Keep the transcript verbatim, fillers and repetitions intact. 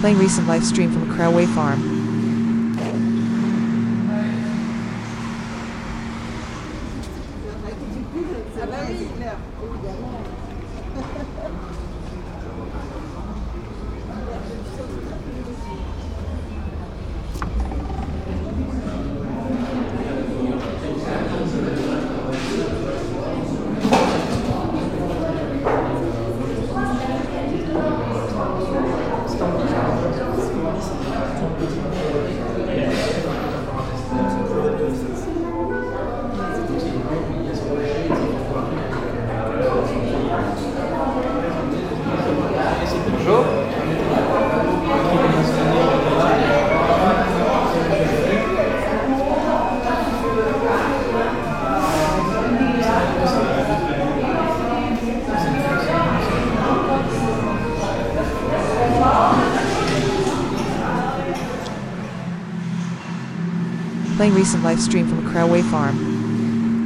Playing recent live stream from a Crowway farm. Bonjour. Playing recent live stream from a Crowway farm.